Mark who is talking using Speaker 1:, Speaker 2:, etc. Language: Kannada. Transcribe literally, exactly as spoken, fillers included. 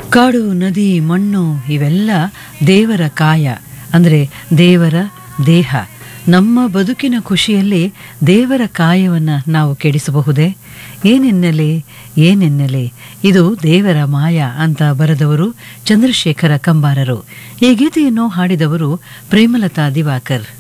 Speaker 1: ಕಾಡು, ನದಿ, ಮಣ್ಣು ಇವೆಲ್ಲ ದೇವರ ಕಾಯ, ಅಂದರೆ ದೇವರ ದೇಹ. ನಮ್ಮ ಬದುಕಿನ ಖುಷಿಯಲ್ಲಿ ದೇವರ ಕಾಯವನ್ನು ನಾವು ಕೆಡಿಸಬಹುದೇ? ಏನೆನ್ನಲೆ ಏನೆನ್ನಲೆ ಇದು ದೇವರ ಮಾಯ ಅಂತ ಬರೆದವರು ಚಂದ್ರಶೇಖರ ಕಂಬಾರರು. ಈ ಗೀತೆಯನ್ನು ಹಾಡಿದವರು ಪ್ರೇಮಲತಾ ದಿವಾಕರ್.